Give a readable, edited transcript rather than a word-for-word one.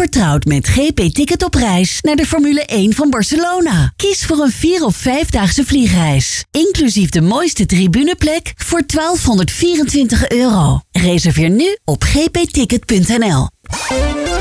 vertrouwd met GP-ticket op reis naar de Formule 1 van Barcelona. Kies voor een 4 of 5-daagse vliegreis. Inclusief de mooiste tribuneplek voor €1224. Reserveer nu op gpticket.nl.